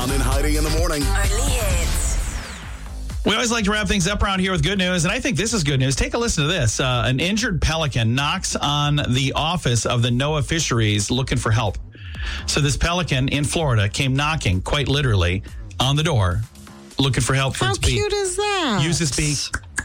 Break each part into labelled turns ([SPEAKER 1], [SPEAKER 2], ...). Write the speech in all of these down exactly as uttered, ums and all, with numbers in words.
[SPEAKER 1] John and Heidi in the morning.
[SPEAKER 2] Only hits.
[SPEAKER 3] We always like to wrap things up around here with good news, and I think this is good news. Take a listen to this. Uh, an injured pelican knocks on the office of the NOAA Fisheries looking for help. So this pelican in Florida came knocking, quite literally, on the door, looking for help for
[SPEAKER 4] How
[SPEAKER 3] its beak.
[SPEAKER 4] cute is that?
[SPEAKER 3] Use its beak.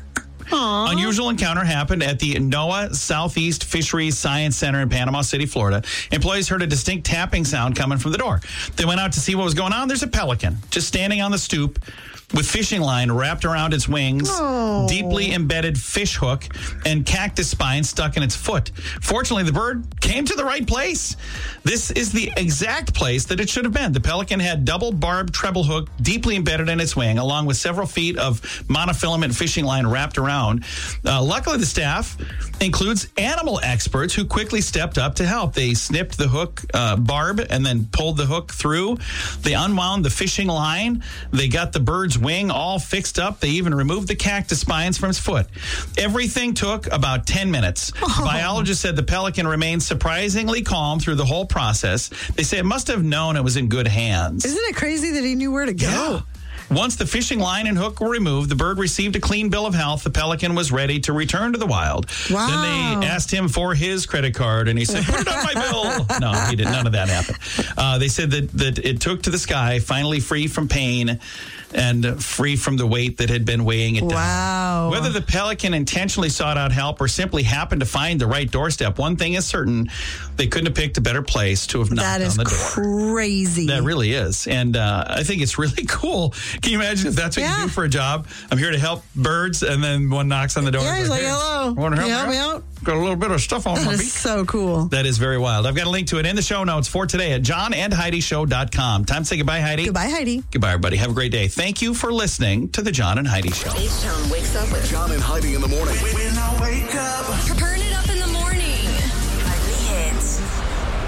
[SPEAKER 4] Aww.
[SPEAKER 3] Unusual encounter happened at the NOAA Southeast Fisheries Science Center in Panama City, Florida. Employees heard a distinct tapping sound coming from the door. They went out to see what was going on. There's a pelican just standing on the stoop with fishing line wrapped around its wings,
[SPEAKER 4] Oh.
[SPEAKER 3] deeply embedded fish hook, and cactus spine stuck in its foot. Fortunately, the bird came to the right place. This is the exact place that it should have been. The pelican had double barbed treble hook deeply embedded in its wing, along with several feet of monofilament fishing line wrapped around. Uh, luckily, the staff includes animal experts who quickly stepped up to help. They snipped the hook uh, barb and then pulled the hook through. They unwound the fishing line. They got the bird's wing all fixed up. They even removed the cactus spines from its foot. Everything took about ten minutes.
[SPEAKER 4] Oh.
[SPEAKER 3] Biologists said the pelican remained surprisingly calm through the whole process. They say it must have known it was in good hands.
[SPEAKER 4] Isn't it crazy that he knew where to go?
[SPEAKER 3] Yeah. Once the fishing line and hook were removed, the bird received a clean bill of health. The pelican was ready to return to the wild.
[SPEAKER 4] Wow.
[SPEAKER 3] Then they asked him for his credit card, and he said, put it on my bill. No, he didn't. None of that happened. Uh, they said that, that it took to the sky, finally free from pain and free from the weight that had been weighing it down.
[SPEAKER 4] Wow.
[SPEAKER 3] Whether the pelican intentionally sought out help or simply happened to find the right doorstep, one thing is certain, they couldn't have picked a better place to have knocked
[SPEAKER 4] That is
[SPEAKER 3] on the door.
[SPEAKER 4] crazy.
[SPEAKER 3] That really is. And uh, I think it's really cool. Can you imagine if that's what
[SPEAKER 4] Yeah.
[SPEAKER 3] you do for a job? I'm here to help birds, and then one knocks on the door.
[SPEAKER 4] Yeah,
[SPEAKER 3] and
[SPEAKER 4] he's
[SPEAKER 3] goes,
[SPEAKER 4] like,
[SPEAKER 3] "Hey,
[SPEAKER 4] hello.
[SPEAKER 3] Want to help,
[SPEAKER 4] Can you help
[SPEAKER 3] me
[SPEAKER 4] me
[SPEAKER 3] out?
[SPEAKER 4] out?"
[SPEAKER 3] Got a little bit of stuff on
[SPEAKER 4] That
[SPEAKER 3] my
[SPEAKER 4] is
[SPEAKER 3] beak.
[SPEAKER 4] so cool.
[SPEAKER 3] That is very wild. I've got a link to it in the show notes for today at john and heidi show dot com. Time to say goodbye, Heidi.
[SPEAKER 4] Goodbye, Heidi.
[SPEAKER 3] Goodbye, everybody. Have a great day. Thank you for listening to the John and Heidi Show.
[SPEAKER 2] H-Town wakes up with
[SPEAKER 1] John and Heidi in the morning.